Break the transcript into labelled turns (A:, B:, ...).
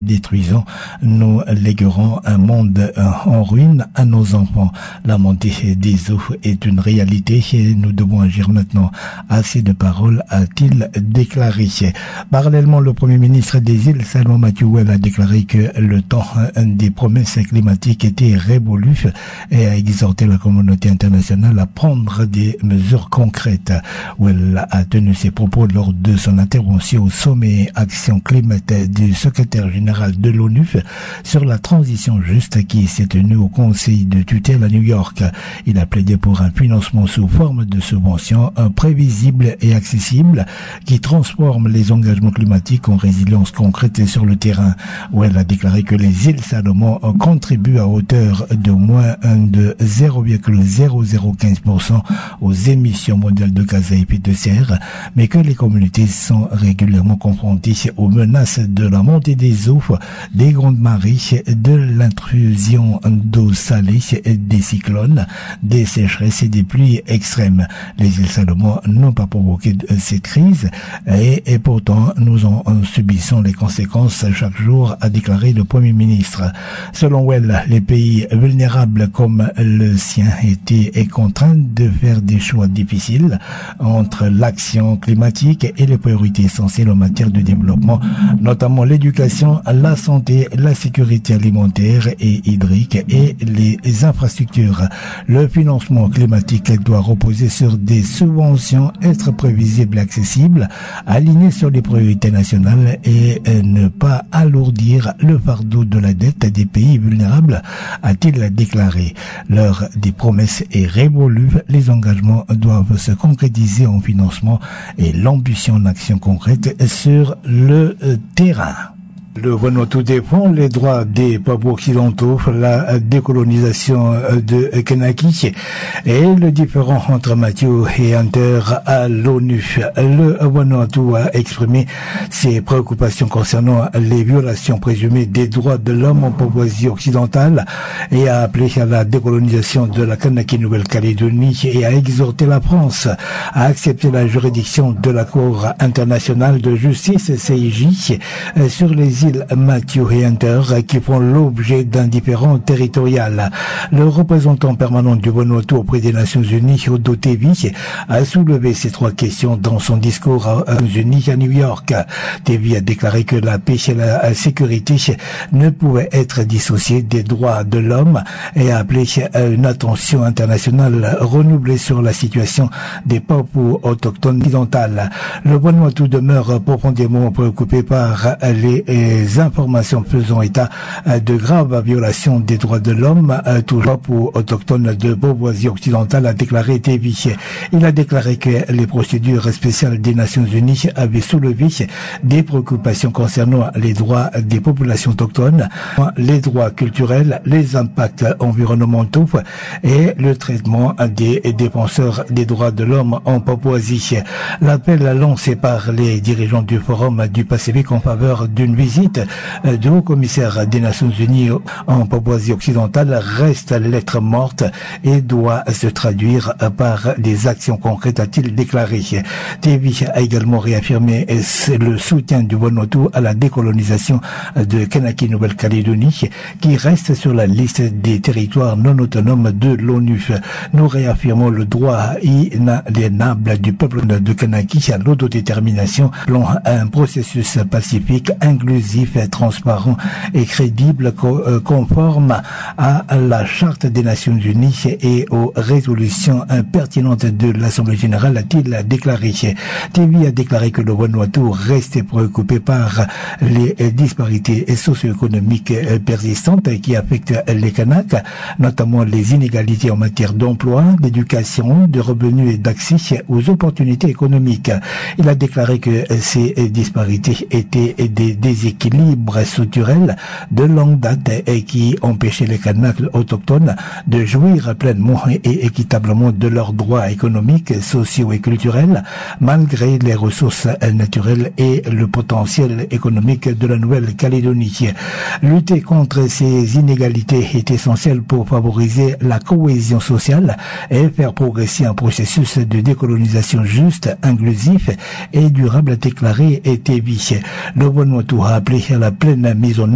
A: détruisant, nous léguerons un monde en ruine à nos enfants. La montée des eaux est une réalité et nous devons agir maintenant. Assez de paroles, a-t-il déclaré. Parallèlement, le Premier ministre des îles, Salomon Mathiouel, a déclaré que le temps des promesses climatiques était révolu et a exhorté la communauté internationale à prendre des mesures concrètes. Well a tenu ses propos lors de son intervention au sommet Action Climat du secrétaire général de l'ONU sur la transition juste qui s'est tenu au Conseil de tutelle à New York. Il a plaidé pour un financement sous forme de subventions prévisible et accessible qui transforme les engagements climatiques en résilience concrète sur le terrain. Où elle a déclaré que les îles Salomon contribuent à hauteur de moins de 0,0015% aux émissions mondiales de gaz à effet de serre, mais que les communautés sont régulièrement confrontées aux menaces de la montée des eaux, des grandes marées, de l'intrusion d'eau salée, des cyclones, des sécheresses et des pluies extrêmes. Les îles Salomon n'ont pas provoqué cette crise et pourtant nous en subissons les conséquences chaque jour, a déclaré le Premier ministre. Selon Well, les pays vulnérables comme le sien étaient contraints de faire des choix difficiles entre l'action climatique et les priorités essentielles en matière de développement, notamment l'éducation, la santé, la sécurité alimentaire et hydrique et les infrastructures. Le financement climatique doit reposer sur des subventions, être prévisible et accessible, aligné sur les priorités nationales et ne pas alourdir le fardeau de la dette des pays vulnérables, a-t-il déclaré. L'heure des promesses est révolue, les engagements doivent se concrétiser en financement et l'ambition d'action concrète sur le terrain. Le Vanuatu défend les droits des Papous occidentaux, la décolonisation de Kanaki et le différend entre Mathieu et Hunter à l'ONU. Le Vanuatu a exprimé ses préoccupations concernant les violations présumées des droits de l'homme en Papouasie occidentale et a appelé à la décolonisation de la Kanaki-Nouvelle-Calédonie et a exhorté la France à accepter la juridiction de la Cour internationale de justice CIJ sur les îles Mathieu et Hunter qui font l'objet d'un différend territorial. Le représentant permanent du Vanuatu auprès des Nations Unies, Odo Tevi, a soulevé ces trois questions dans son discours aux Nations Unies à New York. Tevi a déclaré que la paix et la sécurité ne pouvaient être dissociées des droits de l'homme et a appelé à une attention internationale renouvelée sur la situation des Papous autochtones occidentales. Le Vanuatu demeure profondément préoccupé par les informations faisant état de graves violations des droits de l'homme, toujours pour autochtones de Papouasie occidentale, a déclaré Tevi. Il a déclaré que les procédures spéciales des Nations Unies avaient soulevé des préoccupations concernant les droits des populations autochtones, les droits culturels, les impacts environnementaux et le traitement des défenseurs des droits de l'homme en Papouasie. L'appel lancé par les dirigeants du Forum du Pacifique en faveur d'une visite du haut-commissaire des Nations Unies en Papouasie occidentale reste lettre morte et doit se traduire par des actions concrètes, a-t-il déclaré. Tevi a également réaffirmé le soutien du Vanuatu à la décolonisation de Kanaki-Nouvelle-Calédonie qui reste sur la liste des territoires non autonomes de l'ONU. Nous réaffirmons le droit inaliénable du peuple de Kanaki à l'autodétermination selon un processus pacifique, inclusif, transparent et crédible conforme à la Charte des Nations Unies et aux résolutions pertinentes de l'Assemblée générale, a-t-il déclaré. Tevi a déclaré que le Vanuatu reste préoccupé par les disparités socio-économiques persistantes qui affectent les Kanaks, notamment les inégalités en matière d'emploi, d'éducation, de revenus et d'accès aux opportunités économiques. Il a déclaré que ces disparités étaient des déséquilibres structurels de longue date et qui empêchaient les Kanaks autochtones de jouir pleinement et équitablement de leurs droits économiques, sociaux et culturels, malgré les ressources naturelles et le potentiel économique de la Nouvelle-Calédonie. Lutter contre ces inégalités est essentiel pour favoriser la cohésion sociale et faire progresser un processus de décolonisation juste, inclusif et durable, a déclaré Tevi. Le Vanuatu a appelé à la pleine mise en